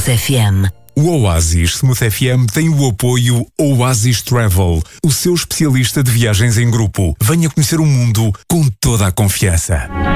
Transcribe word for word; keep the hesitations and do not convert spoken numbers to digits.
Smooth F M. O Oasis Smooth F M tem o apoio Oasis Travel, o seu especialista de viagens em grupo. Venha conhecer o mundo com toda a confiança.